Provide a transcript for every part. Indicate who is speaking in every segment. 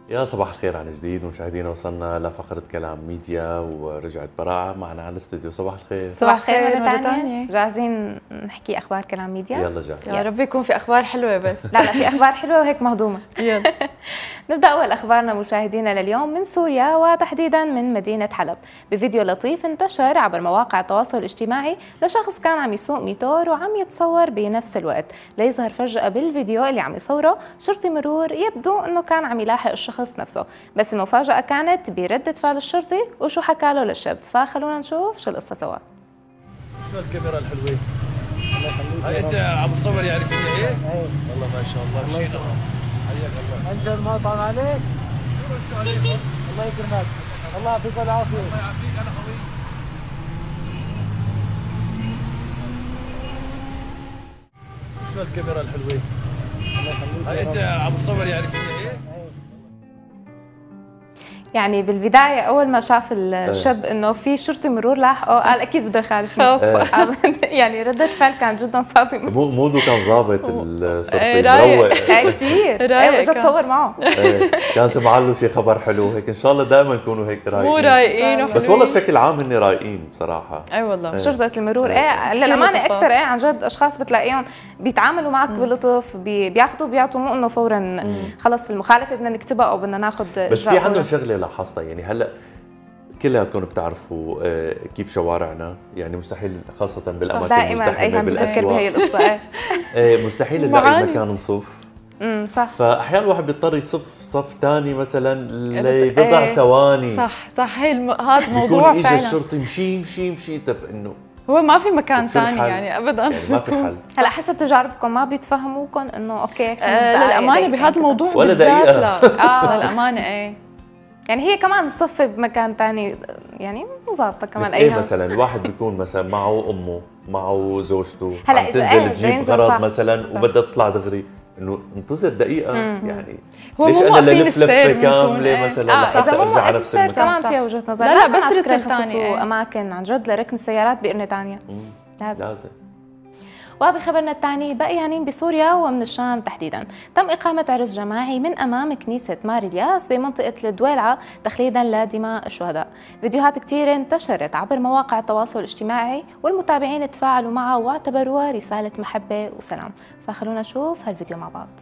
Speaker 1: يا صباح الخير عن جديد مشاهدينا، وصلنا لفقرة كلام ميديا ورجعت براعة معنا على الاستوديو. صباح الخير.
Speaker 2: صباح الخير مرة ثانية. جاهزين نحكي أخبار كلام ميديا؟
Speaker 1: يلا جاهزين.
Speaker 3: يا رب يكون في أخبار حلوة بس.
Speaker 2: لا في أخبار حلوة وهيك مهضومة.
Speaker 3: يلا.
Speaker 2: نبدأ أول أخبارنا مشاهدينا لليوم من سوريا وتحديدا من مدينة حلب، بفيديو لطيف انتشر عبر مواقع التواصل الاجتماعي لشخص كان عم يسوق ميتور وعم يتصور بنفس الوقت، ليظهر فجأة بالفيديو اللي عم يصوره شرطي مرور يبدو أنه كان عم يلاحق الشخص نفسه، بس المفاجأة كانت بردة فعل الشرطي وشو حكى له للشاب، فخلونا نشوف شو القصة سوا.
Speaker 4: شو الكاميرا الحلوة؟ هاي انت عم تصور يعني فيها هيك؟ والله ما شاء الله شيء حياك الله.
Speaker 5: انزل ما طعن عليك؟
Speaker 4: شو عليك؟
Speaker 5: الله يكرمك، الله يعطيك العافية.
Speaker 4: الله يعافيك انا خوي. شو الكاميرا الحلوة؟ هاي انت عم تصور يعني فيها هيك؟
Speaker 2: يعني بالبداية أول ما شاف الشاب إنه في شرطي مرور لاحقه قال أكيد بده يخالفني. يعني ردة فعل كانت جدا صادمة.
Speaker 1: مودو كان ظابط الشرطي،
Speaker 3: رايق.
Speaker 1: مروق.
Speaker 2: كثير. اجى اتصور معه.
Speaker 1: كان سمع له شيء خبر حلو هيك. ان شاء الله دائما يكونوا هيك رايقين.
Speaker 3: مو رايقين
Speaker 1: بس والله بشكل عام هن رايقين بصراحة.
Speaker 3: اي والله.
Speaker 2: شرطة المرور للأمانة أكثر عن جد أشخاص بتلاقيهم بيتعاملوا معك بلطف، بياخذوا بيعطوا، مو إنه فورا خلص المخالفة بدنا نكتبها أو بدنا ناخذ.
Speaker 1: بس في عندهم شغلة لاحظتها، يعني هلا كلياتكم بتعرفوا كيف شوارعنا، يعني مستحيل خاصة بالأماكن المزدحمة بالأسواق
Speaker 2: بهي القصة.
Speaker 1: مستحيل نلاقي مكان نصف.
Speaker 2: صح.
Speaker 1: فأحيانا الواحد بيضطر يصف صف ثاني مثلا لبضع ثواني.
Speaker 3: صح هذا موضوع
Speaker 1: يكون
Speaker 3: فعلا.
Speaker 1: اجى الشرطي مشي طب انه
Speaker 3: هو ما في مكان ثاني يعني ابدا.
Speaker 1: يعني ما في حل.
Speaker 2: هلا حسب تجاربكم ما بيتفهموكم انه اوكي
Speaker 3: للأمانة بهذا الموضوع
Speaker 1: ولا
Speaker 3: بالذات لا. للأمانة
Speaker 2: يعني هي كمان الصف بمكان ثاني يعني مو ظابطه كمان
Speaker 1: ايه مثلا الواحد بيكون مثلا معه امه معه زوجته
Speaker 2: هلا
Speaker 1: عم تنزل تجيب غرض مثلا وبدها تطلع دغري، انه انتظر دقيقه. يعني ليش انا لف لفه كامله مثلا لحتى ارجع على نفس المكان؟
Speaker 2: كمان فيها وجهه نظر.
Speaker 3: لا بس رتل ثاني
Speaker 2: اماكن عن جد لركن السيارات بقرنه ثانيه.
Speaker 1: لازم.
Speaker 2: وبخبرنا الثاني بقيانين بسوريا ومن الشام تحديدا، تم إقامة عرس جماعي من أمام كنيسة مار الياس بمنطقة الدويلعة تخليدا لدماء الشهداء. فيديوهات كثيرة انتشرت عبر مواقع التواصل الاجتماعي والمتابعين تفاعلوا معها واعتبروها رسالة محبة وسلام، فخلونا نشوف هالفيديو مع بعض.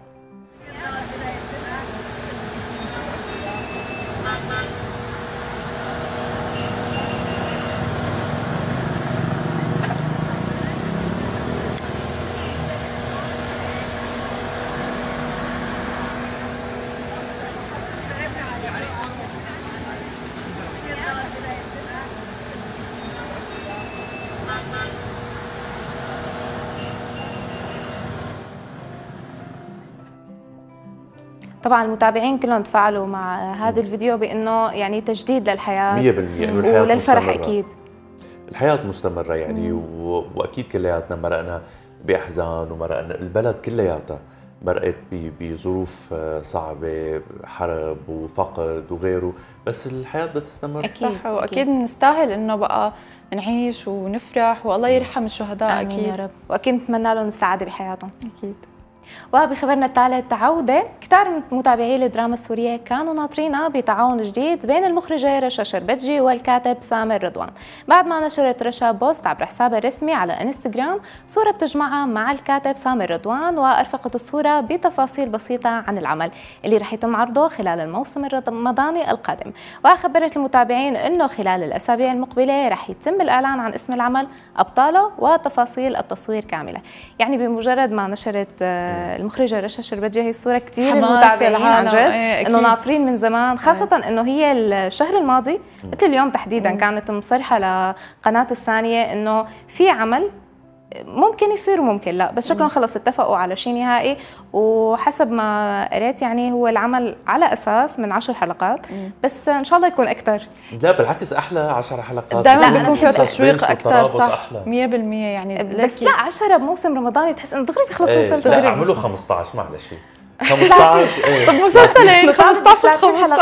Speaker 2: طبعا المتابعين كلهم تفاعلوا مع هذا الفيديو بانه يعني تجديد للحياه
Speaker 1: 100% انه الحياه
Speaker 2: وللفرح
Speaker 1: مستمرة.
Speaker 2: اكيد
Speaker 1: الحياه مستمره يعني واكيد كلياتنا مرقنا باحزان ومرقنا البلد كلياتها مرقت بظروف صعبه، حرب وفقد وغيره، بس الحياه بدها تستمر.
Speaker 2: اكيد
Speaker 3: صح. واكيد نستاهل انه بقى نعيش ونفرح والله يرحم الشهداء.
Speaker 2: آمين
Speaker 3: اكيد
Speaker 2: يا رب، واكيد نتمنى لهم السعاده بحياتهم.
Speaker 3: اكيد.
Speaker 2: وبخبرنا الثالث عودة، كتار من متابعي الدراما السورية كانوا ناطرينها بتعاون جديد بين المخرجة رشا شربتجي والكاتب سامر رضوان، بعد ما نشرت رشا بوست عبر حسابها الرسمي على انستغرام صورة بتجمعها مع الكاتب سامر رضوان، وأرفقت الصورة بتفاصيل بسيطة عن العمل اللي رح يتم عرضه خلال الموسم الرمضاني القادم، وخبرت المتابعين انه خلال الأسابيع المقبلة رح يتم الإعلان عن اسم العمل، أبطاله، وتفاصيل التصوير كاملة. يعني بمجرد ما نشرت المخرجة رشا شربتجي هي الصورة كثير المتابعين عن جد انه ناطرين من زمان، خاصة انه هي الشهر الماضي مثل اليوم تحديدا كانت مصرحة لقناة الثانية انه في عمل ممكن يصير وممكن لا، بس شكلهم خلص اتفقوا على شيء نهائي، وحسب ما قريت يعني هو العمل على اساس من 10 حلقات، بس ان شاء الله يكون اكثر.
Speaker 1: لا بالعكس احلى 10 حلقات
Speaker 3: دائما بيكون فيها تشويق اكثر. صح 100% يعني.
Speaker 2: بس لا 10 بموسم رمضاني بتحس انه دغري بيخلص المسلسل.
Speaker 1: لا اعملوا 15 معلش 15
Speaker 3: طب مسلسلين 15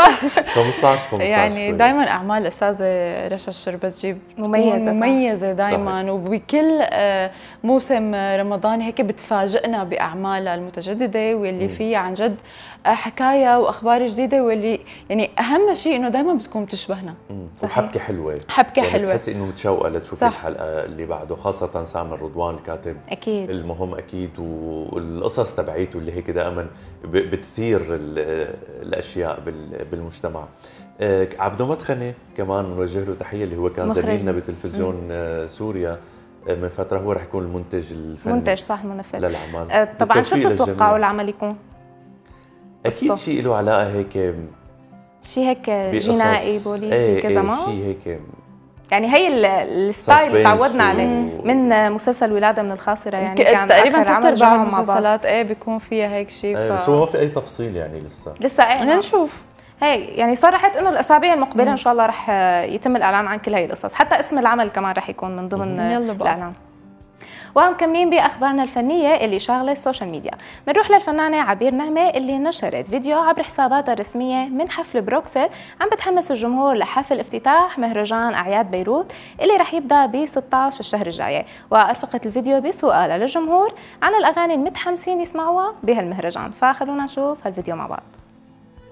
Speaker 1: 15
Speaker 3: يعني دائما اعمال الاستاذه رشا الشربتجي مميزه دائما، وبكل موسم رمضاني هيك بتفاجئنا باعمالها المتجدده واللي فيها عن جد حكايه واخبار جديده، واللي يعني اهم شيء انه دائما بتكون بتشبهنا.
Speaker 1: وحبكه حلوه،
Speaker 3: حبكه
Speaker 1: يعني
Speaker 3: حلوه،
Speaker 1: بتحسي انه متشوقه لتشوفي الحلقه اللي بعده، خاصه سامر رضوان الكاتب
Speaker 2: اكيد
Speaker 1: المهم اكيد، والقصص تبعيته اللي هيك دائما بتثير الاشياء بالمجتمع. عبدو مدخني كمان نوجه له تحيه، اللي هو كان زميلنا بتلفزيون سوريا من فتره، هو رح يكون المنتج الفني،
Speaker 2: منتج صح المنفذ
Speaker 1: للأعمال.
Speaker 2: طبعا شو بتتوقعوا العمل يكون؟
Speaker 1: اكيد شيء له علاقه هيك،
Speaker 2: شيء هيك جنائي بوليسي كذا، ما
Speaker 1: شيء هيك
Speaker 2: يعني هي الستايل اللي تعودنا عليه من مسلسل ولاده من الخاصره، يعني كان
Speaker 3: تقريبا 3/4 المسلسلات بيكون فيها هيك شيء.
Speaker 1: بس هو ما في اي تفصيل يعني لسه
Speaker 2: بدنا
Speaker 3: نشوف.
Speaker 2: هي يعني صرحت انه الاسابيع المقبله ان شاء الله رح يتم الاعلان عن كل هي القصص، حتى اسم العمل كمان رح يكون من ضمن الاعلان. ومكملين باخبارنا الفنيه اللي شاغله السوشيال ميديا، بنروح للفنانه عبير نعمه اللي نشرت فيديو عبر حساباتها الرسميه من حفل بروكسل عم بتحمس الجمهور لحفل افتتاح مهرجان اعياد بيروت اللي رح يبدا ب 16 الشهر الجاي، وارفقت الفيديو بسؤال للجمهور عن الاغاني المتحمسين يسمعوها بهالمهرجان، فخلونا نشوف هالفيديو مع بعض.